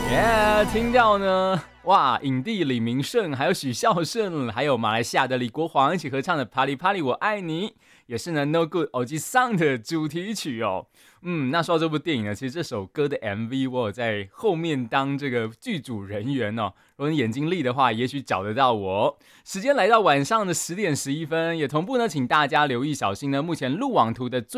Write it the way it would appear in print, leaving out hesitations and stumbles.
听到呢，哇，影帝李明顺，还有许孝顺，还有马来西亚的李国煌一起合唱的《啪里啪里我爱你》，也是呢 No Good 偶机上的主题曲哦。那说到这部电影呢，其实这首歌的 MV 我有在后面当这个剧组人员哦。如果你眼睛利的话，也许找得到我哦。时间来到晚上的10点11分，也同步呢，请大家留意小心呢，目前路网图的